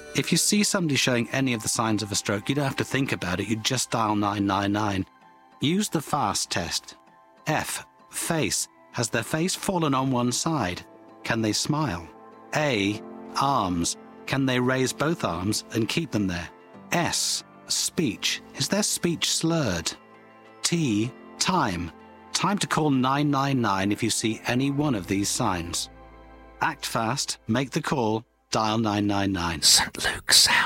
If you see somebody showing any of the signs of a stroke, you don't have to think about it. You just dial 999. Use the FAST test. F. Face. Has their face fallen on one side? Can they smile? A. Arms. Can they raise both arms and keep them there? S. Speech. Is their speech slurred? T. Time. Time to call 999 if you see any one of these signs. Act fast, make the call, dial 999. St. Luke's